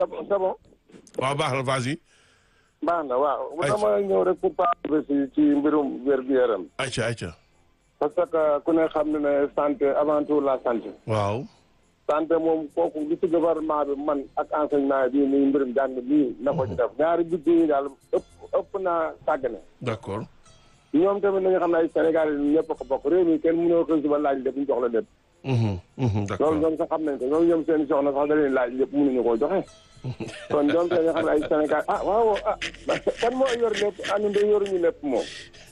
c'est bon. waaw baax na vas-y. baax na waaw. ayca dama ñëw rek pour parler ci mbirum wér-gu-yaram. ayca. parce que ku ne xam ne santé avant tout la santé. waaw. santé moom kooku li ci gouvernement bi man ak enseignement bi nii mbirum jàng bii na ko ci def ñaari budget yi daal ëpp naa sàggane. d'accord. ñoom tamit nañu xam ne ay Sénégalais yi ñëpp a ko bokk réew mi kenn mënoo ko suba laaj lépp ñu jox la lépp. d'accord loolu ñoom sax xam nañ ko ñoom seen soxna sax da leen laaj lépp mënuñu koo joxe. kon ñoom seen nga xam ne ay Sénégal waaw kan moo yor lépp ñun de yoruñu lépp moom.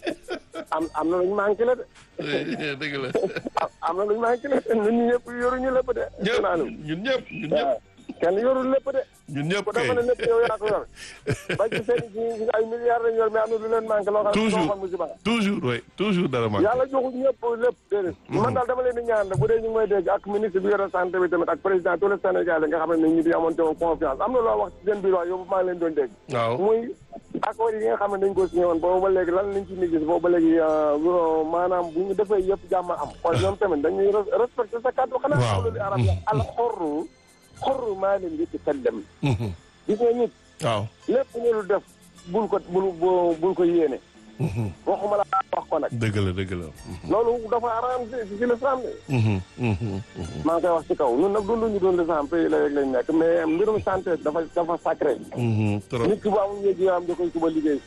am na lu ñu manqué la de. dëgg la. am na lu ñu manqué la de ñun ñëpp yoruñu lépp de. ñun ñëpp. kenn yorul lépp de. ñun ñëpp ku dafa ne lépp yow yaa ko yor. ba ci seen ci ay milliards lañ yor mais am na lu leen manqué loo xam ne toujours dara manqué. yàlla joxul ñëpp lépp déedéet. man daal dama leen di ñaan bu dee ñu ngi may dégg ak ministre bi yore santé bi tamit ak président tous les Sénégalais nga xam ne ñu di amoon teewoon confiance am na loo wax ci seen biir wax yow maa leen doon dégg. waaw muy accord yi nga xam ne dañ ko signé woon boobu ba léegi lan lañ ci ni gis boobu ba léegi maanaam bu ñu defee yëpp jàmm am. kon ñoom tamit dañuy respecté sa kàddu xanaa. waaw loolu di arab la al xorru maa leen di ci dem. gis nga nit. waaw lépp ñu lu def bul ko yéene. waxuma la wax ko nag. dëgg la. loolu dafa araam ci l'islam de. maa ngi koy wax ci kaw ñun nag dunduñu doon l'islam pays la rek lañ nekk mais mbirum santé dafa sacré. trop nit ki bu amul yéeg yaram da koy suba liggéey.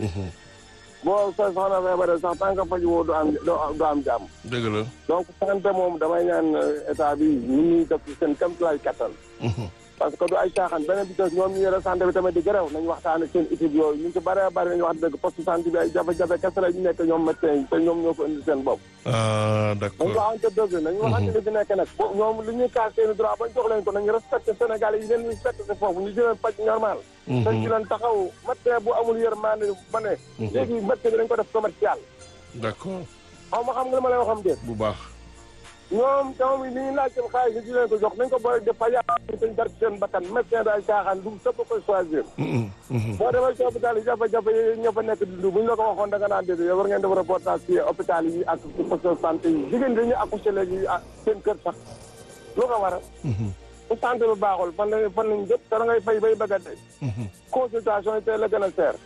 boo sa soxna feebaree sax tant que faju woo du am jàmm. dëgg la. donc santé moom damay ñaan état bi ñu ñuy def ci seen kéemtalaay kattan. parce que du ay caaxaan beneen bi des ñoom ñu yore santé bi tamit di gërëw nañu waxtaan ak seen équipe yooyu ñu ci bëree bëri nañu wax dëgg poste santé bi ay jafe-jafe kese la ñu nekk ñoom médecin yi te ñoom ñoo ko indi seen bopp. d'accord nañu waxante dëgg nañu waxante li fi nekk nag ñoom li ñuy kaas seen droit bañ jox leen ko nañu respecté Sénégalais yi leen ñuy fekk si foofu ñu jëleen paj normal te ci leen taxaw médecin bu amul yërmande ba ne léegi médecin bi dañ ko def commercial. d'accord. xaw ma xam nga li ma lay waxam déet bu baax. ñoom tamit li ñuy laaj seen xaalis ñu leen ko jox nañ ko boole def fa yàlla dañ dar ci seen bakkan médecin daay caaxaan du sëpp koy choisir. boo demee ci hôpital yi jafe-jafe yi ña fa nekk di dund bu ñu la ko waxoon da nga naan dégg yow war ngeen def reportage ci hôpital yi ak ci poste de santé yi jigéen dañuy accouché léegi seen kër sax lu ko waral. bu santé bi baaxul fan lañ jëm te da ngay fay bay bëgg a dee. consultation yi tey la gën a seer.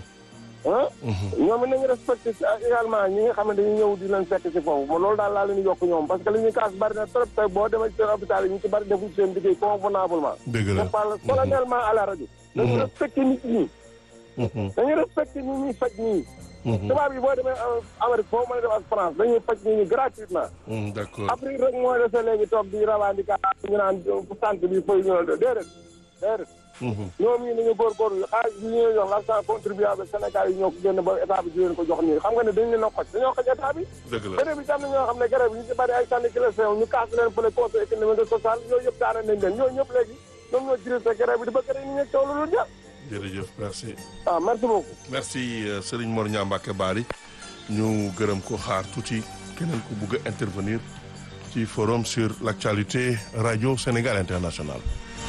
ñoom it nañu respecté également ñi nga xam ne dañuy ñëw di leen fekk si foofu ma loolu daal laa leen di yokk ñoom parce que li ñuy kaas bari na trop tey boo demee ci seen hôpital yi ñu ci bari defuñ seen liggéey convenablement. dëgg la je parle solennellement à la rajo. nañu respecté nit ñi. dañu respecté ñi ñuy faj ñii. tubaab yi boo demee Amérique foo mën a def ak France dañuy faj nit ñi gratuitement. d'accord. après rek moo dese léegi toog di revendiquer ñu naan santé bi fay ñu ne déedéet. ñoom ñi nañu góorgóorlu xaalis bi ñu jox l'argent contribuable Sénégal yi ñoo ko génn ba état bi di leen ko jox nii xam nga ne dañu leen a xoj dañoo xoj état bi. dëgg la beneen bi tam na ñoo xam ne garab yi ñu ci bari ay syndicalistes ñu kaas leen fële conseil économique et social yooyu yëpp daana nañ leen ñooñu ñëpp léegi ñoom ñoo dirigé garab yi di bëgg rek ñu nekk coow lu jar. jërëjëf merci. merci beaucoup. merci Serigne Mor Niang Mbacké Bari ñu gërëm ko xaar tuuti keneen ku bugg a intervenir ci forum sur l'actualité radio Sénégal International.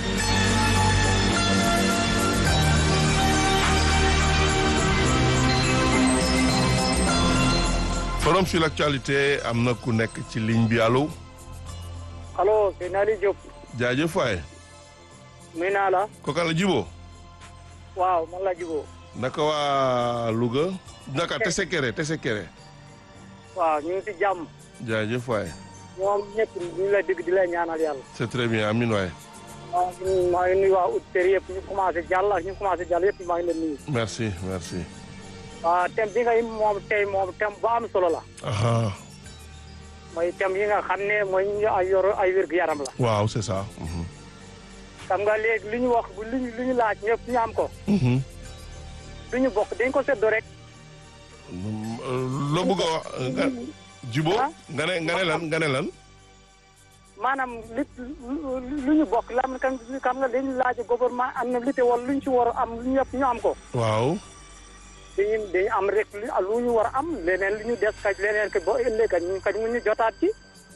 forum sur l'actualité am na ku nekk ci ligne bi allo. allo c'est Nali Diop. jaajëf waay. nuyu naa la. kooka la Jibo. waaw man la Jibo. naka waa Louga. naka Tessekere. waaw ñu ngi ci jàmm. jaajëf waay. ñoom ñëpp ñu lay dégg di lay ñaanal yàlla. c'est très bien amin waay. waaw maa ngi nuyu waa auditeurs yëpp ñu commencé jàll ak ñu commencé jàll yëpp maa ngi leen nuyu. merci. waaw thème bi nga moom tey moom thème bu am solo la. mooy thème yi nga xam ne mooy ñu yor ay wér-gu-yaram la. waaw c'est ça. xam nga léegi li ñu wax li ñu laaj ñëpp ñu am ko. lu ñu bokk dañ ko séddoo rek. loo bëgg a wax nga. Jibo nga ne lan. maanaam lu ñu bokk la xam nga dañu laaj gouvernement am na li te wala lu ñu ci war a am lu ñëpp ñu am ko. waaw. dañu am rek lu ñu war a am leneen li ñu des kaj leneen ke boo ëllëg kaj mu ñu jotaat ci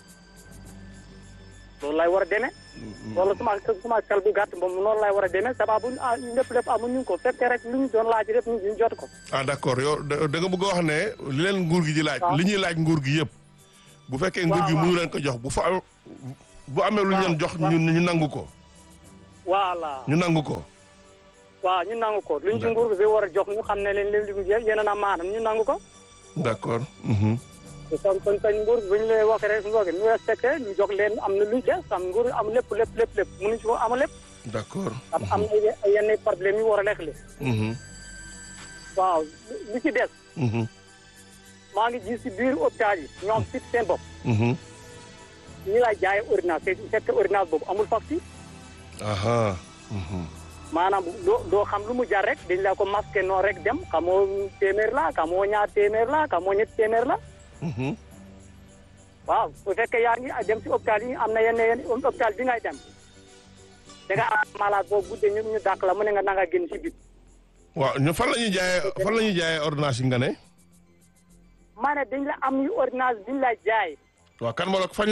loolu lay war a demee. wala suma xel bu gàtt moom noonu lay war a demee sababu lépp amuñu ko fekkee rek lu ñu doon laaj rek ñu jot ko. d'accord yow da nga bëgg a wax ne li leen nguur gi di laaj. li ñuy laaj nguur gi yëpp. bu fekkee nguur gi mënu leen ko jox bu amee lu ñu leen jox ñu nangu ko. voilà. ñu nangu ko. waaw ñu nangu ko luñ ci nguur bi war a jox ñu xam ne leen li yéen a maanaam ñu nangu ko. d'accord. kon nguur bu ñu lay wax rek ñu respecté ñu jox leen am na luñ des am nguur am lépp mënuñ ci ko am lépp. d'accord. am na yenn problème yu war a lekk li. waaw li ci des. maa ngi gis ci biir hôpital yi ñoom ci seen bopp. ñu lay jaayee ordonnance te fekk ordonnance boobu amul facture. maanaam doo xam lu mu jar rek dañ la ko masqué noonu rek dem xamoo téeméer la xamoo ñaar téeméer la xamoo ñetti téeméer la. waaw bu fekkee yaa ngi dem ci hôpital yi am na yenn hôpital bi ngay dem da nga am malade boobu guddee ñu dàq la mu ne nga nanga génn ci biir. waaw ñu fan la ñuy jaayee ordonnance yi nga ne. maa ne dañ la am yu ordonnance biñ la jaay. waaw kan moo la fan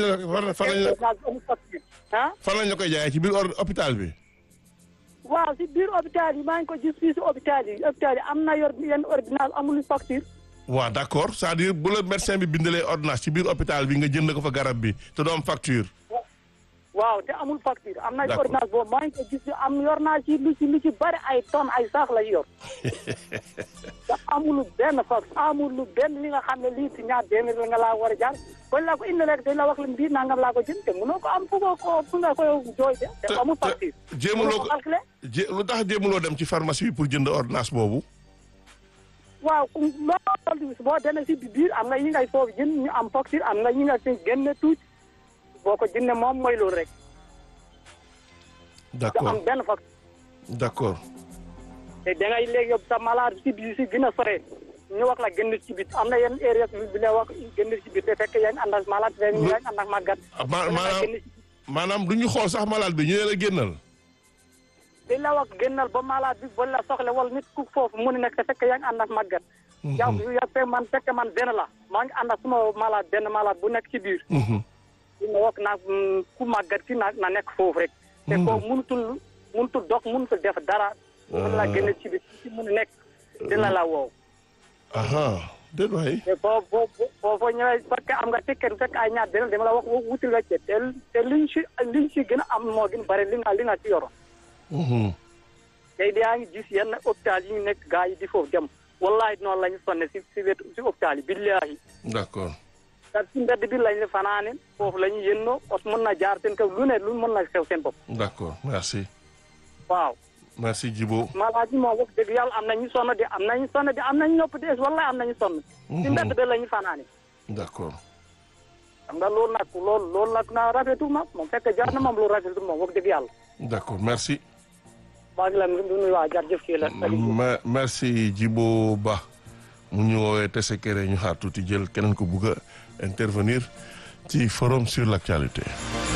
lañ la koy jaayee ci biir hôpital bi. waaw ci biir hôpital yi maa ngi ko gis fii ci hôpital yi am na yenn ordonnance amul facture. waaw d'accord c'est-à-dire bu la médecin bi bindalee ordonnance ci biir hôpital bi nga jënd ko fa garab bi te doo am facture. waaw te amul facture am na ordonnance boobu maa ngi ko gis yor naa ci lu ci bari ay tonnes ay sax la yor. te amul benn facture amul benn li nga xam ne lii ci ñaar téeméer la nga laa war a jaar kon la ko indi rek dañ la wax leen bii nangam laa ko jënd te mënoo ko am fu nga ko jooy de. te amul facture. jéemuloo ko lu tax jéemuloo dem ci pharmacie bi pour jënd ordonnance boobu. waaw loolu boo demee si biir am nga yi ngay foofu jënd ñu am facture am nga yi nga si génne tuuti boo ko jëndee moom mooy loolu rek. d'accord am benn facture. d'accord. te da ngay léegi yóbbu sa malade si biir si gën a sore ñu wax la génn ci biir am na yenn erreur bi la wax génn ci biir te fekk yaa ngi ànd ak malade fekk yaa ngi ànd ak màggat. maanaam du ñu xool sax malade bi ñu ne la génnal. dañ la wax génnal ba malade bi ba la soxla wala nit ku foofu mu ne nekk te fekk yaa ngi ànd ak màggat. yow fekk man benn la maa ngi ànd ak suma malade benn malade bu nekk ci biir. dina wax naa ku màggat ki na nekk foofu rek. te ko mënutul dox mënutul def dara. mën la génne ci biir ci mun nekk dina la woow. déet waay. te foo ñëwee parce que am nga ticket fekk ay ñaar benn dama la wax wutil wecce te liñ ci gën a am moo gën bari li nga ci yoro. tey yaa ngi gis yenn hôpital yi ñu nekk gars yi di foofu dem wallahi noonu la ñu sonne si wetu si hôpital yi billahi. d'accord. te si mbedd bi lañ la fanaane foofu la ñu yënnoo ot mën na jaar seen kaw lu ne lu mën na xew seen bopp. d'accord merci. waaw. merci Djibo. malade yi moom wax dëgg yàlla am nañu sonn de am nañu nopp de wallahi am nañu sonn. si mbedd bi la ñu fanaane. d'accord. xam nga loolu nag na rafetul moom fekk jaar na moom lu rafetul moom wax dëgg yàlla. d'accord merci. maa ngi leen di nuyu waa jërëjëf kii la. merci Djibo Ba mu ñu woowee Tessékéré ñu xaar tuuti jël keneen ko bugg a intervenir ci forum sur l'actualité.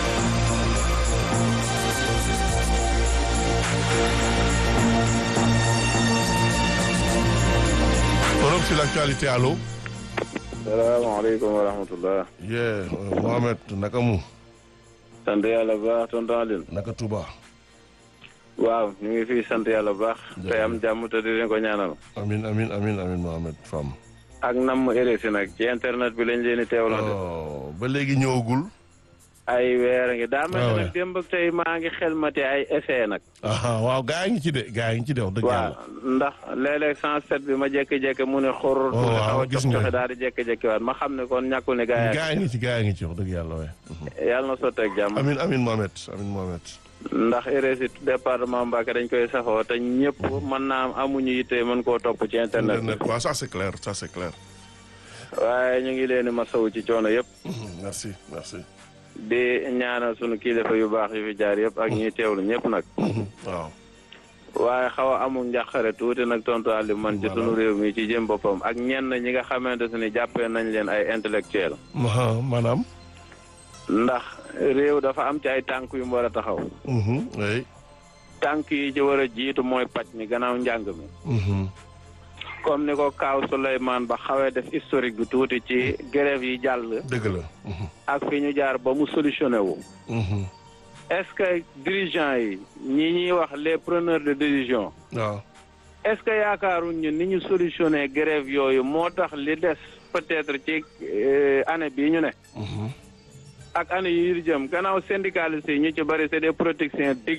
forum sur l'actualité allo. salaamaaleykum wa rahmatullah. Mohamed naka mu. sant yàlla bu baax tonton Aline. naka Touba. waaw ñu ngi fii sant yàlla bu baax. tey am jàmm te di leen ko ñaanal. amiin Mohamed Fam. ak nam RFI nag ci internet bi lañ leen di teewloo de. ba léegi ñëwagul. ay weer a ngi daa mel nag démb ak tey maa ngi xelmati ay essai nag. waaw gaa yi ngi ci de wax dëgg yàlla. waaw ndax léeg-léeg 107 bi ma jékki-jékki mu ne xor. waaw gis nga joxe daal di jékki-jékki waat ma xam ne kon ñàkkul ne gaa yi ngi ci wax dëgg yàlla waaye. yàlla na sotteeg jàmm. amiin Mohamed ndax RFI département Mbacké dañ koy safoo te ñëpp mën naa amuñu yitte mën koo topp ci internet. waaw ça c'est clair. waaye ñu ngi leen di masawu ci coono yëpp. merci. di ñaanal sunu kilifa yu baax yu fi jaar yëpp ak ñi teewlu ñëpp nag. waaw. waaye xaw a amul njàqare tuuti nag tontu Ali man ci sunu réew mi ci jëm boppam ak ñenn ñi nga xamante ne jàppee nañ leen ay intellectuel. maanaam. ndax réew dafa am ci ay tànk yu mu war a taxaw. oui. tànk yi ci war a jiitu mooy paj mi gannaaw njàng mi. comme ni ko Kaaw Souleymane Ba xawee def historique bi tuuti ci grève yi jàll. dëgg la. ak fi ñu jaar ba mu solutionné wu. est-ce que dirigeants yi ñi ñuy wax les preneurs de décision. waaw. est-ce que yaakaaruñ ñu ni ñu solutionné grève yooyu moo tax li des peut-être ci année bii ñu ne. ak année yi jëm gannaaw syndicalistes yi ñu ci bari c'est des protections déguisés.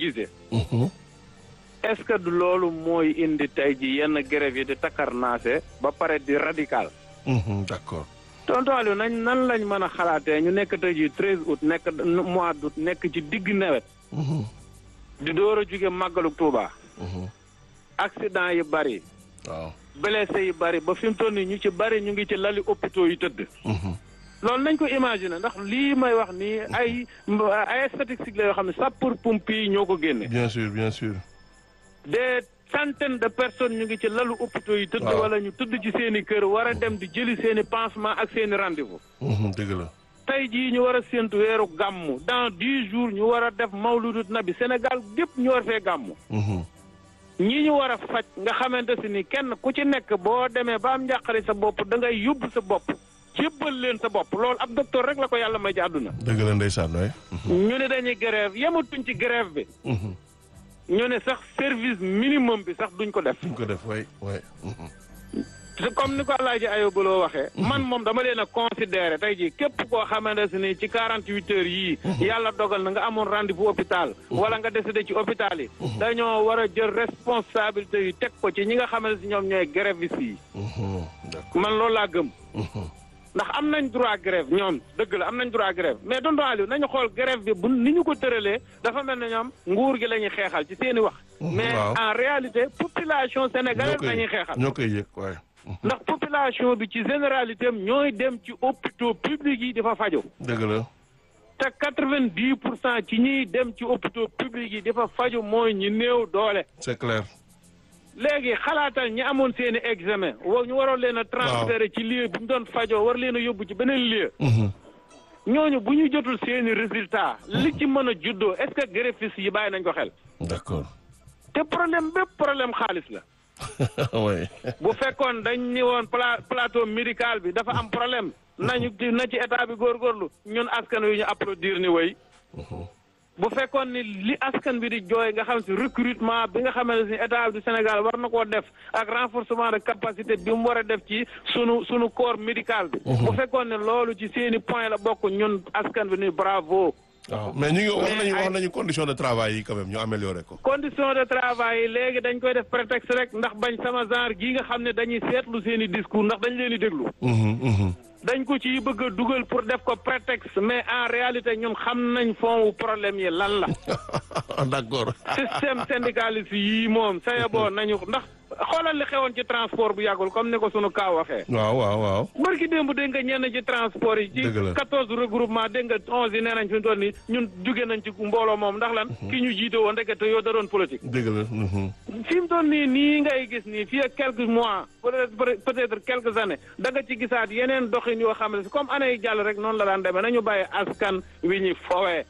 est-ce que du loolu mooy indi tey ji yenn grève yi di takkarnaase ba pare di radical. D'accord. tonton Aliou nan lañ mën a xalaatee ñu nekk tey ji 13 août nekk mois d'août nekk ci digg nawet. di door a jóge màggalu Touba. accident yi bari. waaw blessé yi bari ba fi mu toll nii ñu ci bari ñu ngi ci lali hôpitaux yi tëdd. loolu nañ ko imaginer ndax lii may wax nii ay statistiques la yoo xam ne sapeurs-pompiers yi ñoo ko génne. bien sûr bien sûr. des centaines de personnes ñu ngi ci lalu hôpitaux yi tëdd wala ñu tëdd ci seen i kër war a dem di jëli seen i pansement ak seen i rendez-vous. dëgg la. tey jii ñu war a séntu weeru gàmmu dans 10 jours ñu war a def mawludut nabi Sénégal gépp ñu war fee gàmmu. ñi ñu war a faj nga xamante si ni kenn ku ci nekk boo demee ba am njàqare sa bopp da ngay yóbbu sa bopp jébbal leen sa bopp loolu ab docteur rek la ko yàlla may ci àdduna. dëgg la ndeysaan waay. ñu ne dañuy grève yematuñ ci grève bi. ñu ne sax service minimum bi sax duñ ko def. duñ ko def waay waay. comme ni ko Alaaji Ayoba Lo waxee. man moom dama leen a considéré tey jii képp koo xamante ne ci 48 heures yii. yàlla dogal na nga amoon rendez-vous hôpital. wala nga décédé ci hôpital yi. dañoo war a jël responsabilité yi teg ko ci ñi nga xamante ne ñoom ñooy grévistes yi. man loolu laa gëm. ndax am nañ droit grève ñoom dëgg la am nañ droit grève mais tonton Aliou nañu xool grève bi bu ni ñu ko tëralee dafa mel ne ñoom nguur gi la ñuy xeexal ci seen i wax. mais en réalité population sénégalaise la ñuy xeexal. ñoo koy yëg waaye. ndax population bi ci généralité am ñooy dem ci hôpitaux publics yi dafa fajo dëgg la. te 90% ci ñiy dem ci hôpitaux publics yi dafa fajo mooy ñi néew doole. c'est clair. léegi xalaatal ñi amoon seen i examen ñu waroon leen a transféré ci lieu bi ñu doon fajoo war leen a yóbbu ci beneen lieu. ñooñu bu ñu jotul seen i résultat li ci mën a juddoo est-ce que greffistes yi bàyyi nañ ko xel. d'accord. te problème bépp problème xaalis la. oui. bu fekkoon dañ ni woon plateau médical bi dafa am problème na ci état bi góorgóorlu ñun askan wi ñu applaudir ni way bu fekkoon ni li askan bi di jooy nga xam si recrutement bi nga xamante ni état du Sénégal war na koo def ak renforcement de capacité bi mu war a def ci sunu corps médical bi. bu fekkoon ne loolu ci seeni point la bokk ñun askan bi ni bravo. waaw mais ñu ngi wax nañu condition de travail yi quand même ñu amélioré ko. condition de travail yi léegi dañ koy def prétexte rek ndax bañ sama genre gii nga xam ne dañuy seetlu seen i discours ndax dañ leen di déglu. dañ ko ci bëgg a dugal pour def ko prétexte mais en réalité ñun xam nañ fond wu problème yi lan la. d'accord. système syndicaliste yii moom sa yeboo nañu ndax xoolal li xewoon ci transport bu yàggul comme ni ko sunu kaa waxee. waaw. barki démb dégg nga ñenn ci transport yi. ci 14 regroupement dégg nga 11 yi nee nañ fi mu toll nii ñun jóge nañ ci mbooloo moom ndax lan. ki ñu jiite woon rek te yow da doon politique. dëgg la. fi mu toll nii ngay gis nii fii ak quelques mois peut-être quelques années da nga ci gisaat yeneen doxin yoo xam ne comme année yi jàll rek noonu la daan demee nañu bàyyi askan wi ñuy fowee.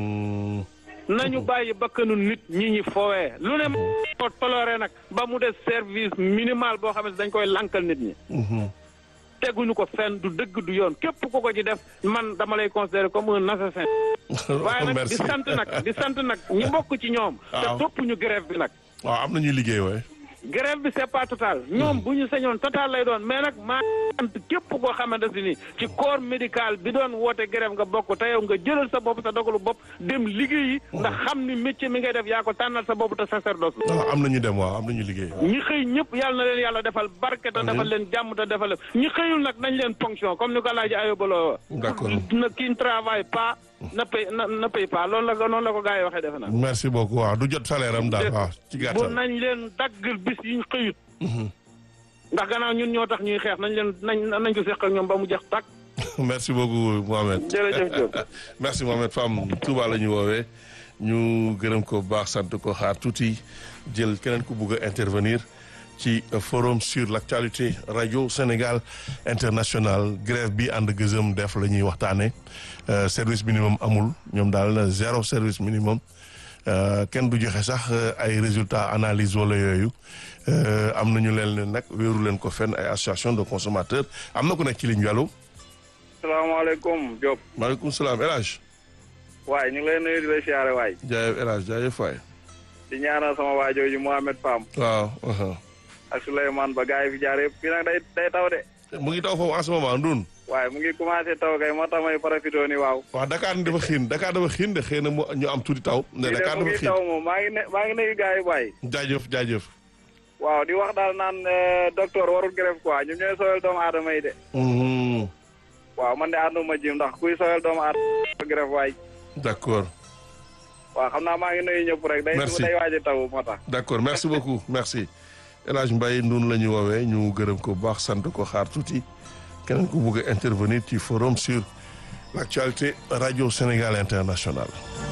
nañu bàyyi bakkanu nit ñi fowee lu ne ko toloree nag ba mu des service minimal boo xam ne dañ koy lankal nit ñi. teguñu ko fenn du dëgg du yoon képp ku ko ci def man dama lay considérer comme un assassin. waaye nag di sant nag ñi bokk ci ñoom. te topp ñu grève bi nag. waaw am na ñuy liggéey waaye. grève bi c'est pas total ñoom bu ñu sañoon total lay doon mais nag maa sant képp koo xamante ni ci corps médical bi doon woote grève nga bokk te yow nga jëlal sa bopp sa dogalu bopp dem liggéeyi ndax xam ni métier mi ngay def yaa ko tànnal sa bopp te sacerdoce. waaw am na ñu dem waaw am na ñu liggéey. ñi xëy ñëpp yàlla na leen yàlla defal barke te defal leen jàmm te defal leen ñi xëyul nag nañ leen ponction comme ni ko Alaaji Ayoba Lo. d'accord qui ne travaille pas na paye pas loolu la noonu la ko gars yi waxee defe naa. merci beaucoup waaw du jot salaire am daal waaw ci gàttal. bu nañ leen daggal bis yi ñu xëyut. ndax gannaaw ñun ñoo tax ñuy xeex nañ ko seq ak ñoom ba mu jeex tàkk. merci beaucoup Mohamed. jërëjëf Diop. merci Mohamed Fam Touba la ñu woowee ñu gërëm ko baax sant ko xaar tuuti jël keneen ku bugg a intervenir ci forum sur l'actualité radio Sénégal international grève bi ànd gëzëm def la ñuy waxtaane service minimum amul ñoom daal zéro service minimum kenn du joxe sax ay résultats analyse wala yooyu am nañu leen ne nag wéeru leen ko fenn ay association de consommateurs am na ku nekk ci ligne bi allo. salaamaaleykum Diop. maaleykum salaam El Hadj. waay ñu ngi lay nuyu di la siyaare waay. jaajëf El Hadj jaajëf waay. di ñaanal sama waajooju Mohamed Fam. waaw. ak Souleymane Ba gars yi fi jaar yëpp fii nag day taw de. mu ngi taw foofu en ce moment Ndoun. waaye mu ngi commencé taw kay moo tax may profité ni waaw. waaw Dakar dafa xiin de xëy na ñu am tuuti taw. ne Dakar mu dafa ngi xiin taw moom maa ngi nuyu gars yi Baye. jaajëf. waaw di wax daal naan docteur warul grève quoi ñun ñooy sooyal doomu aadama yi de. waaw man de ànduma ji ndax kuy sooyal doomu aadama grève waay. d'accord. waaw xam naa maa ngi nuyu ñëpp rek. merci day waaj a taw moo tax. d'accord merci beaucoup merci. El Hadj Mbaye noonu la ñu woowee ñu gërëm ko bu baax sant ko xaar tuuti keneen ku bëgg a intervenir ci forum sur l'actualité Radio Sénégal International.